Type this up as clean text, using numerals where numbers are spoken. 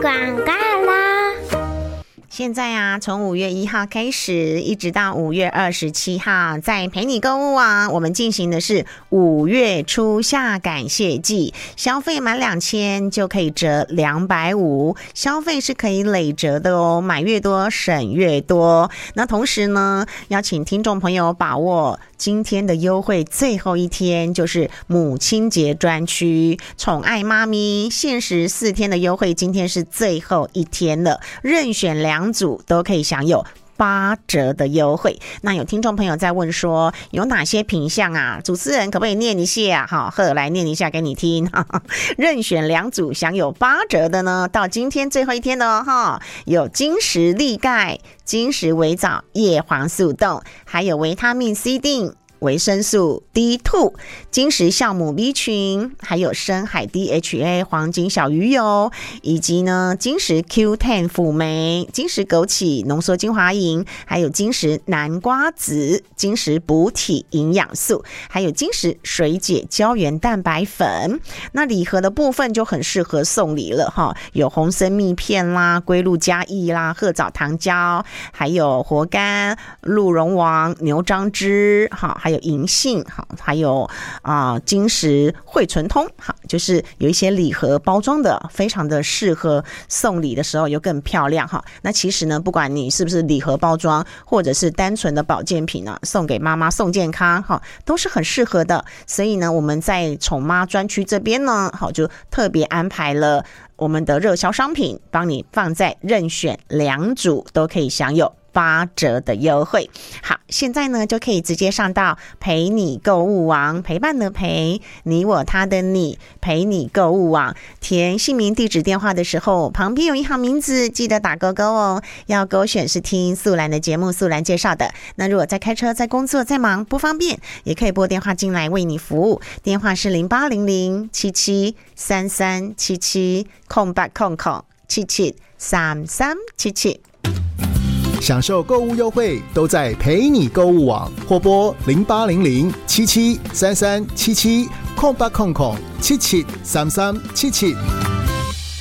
广告啦。 现在啊，从5月1号开始，一直到5月27号，在陪你购物啊，我们进行的是5月初夏感谢季，消费满2000就可以折250，消费是可以累折的哦，买越多省越多。那同时呢，邀请听众朋友把握今天的优惠最后一天，就是母亲节专区，宠爱妈咪限时4天的优惠，今天是最后一天了，任选2组都可以享有8折的优惠。那有听众朋友在问说有哪些品项啊？主持人可不可以念一下？好，来念一下给你听。任选2组享有8折的呢，到今天最后一天的哦，有金石力钙、金石维藻叶黄素冻，还有维他命 C 锭、维生素 D2、金石酵母 B 群，还有深海 DHA 黄金小鱼油，以及呢金石 Q10 辅酶、金石枸杞浓缩精华饮，还有金石南瓜子、金石补体营养素，还有金石水解胶原蛋白粉。那礼盒的部分就很适合送礼了哈，有红参蜜片啦、龟鹿加益啦、褐藻糖胶，还有活柑、鹿茸王、牛樟汁，好，还有银杏，好，还有金石惠醇通，好，就是有一些礼盒包装的非常的适合送礼的时候又更漂亮哈。那其实呢，不管你是不是礼盒包装，或者是单纯的保健品呢，送给妈妈送健康哈，都是很适合的。所以呢，我们在宠妈专区这边呢，好，就特别安排了我们的热销商品，帮你放在任选2组都可以享有8折的优惠。好，现在呢就可以直接上到陪你购物网，陪伴的陪，你我他的你，陪你购物网，填姓名地址电话的时候，旁边有一行名字，记得打勾勾哦，要勾选是听素兰的节目，素兰介绍的。那如果在开车、在工作、在忙不方便，也可以拨电话进来为你服务，电话是0800773377空白空773377。 享受购物优惠都在陪你购物网，或拨0800773377空877773377。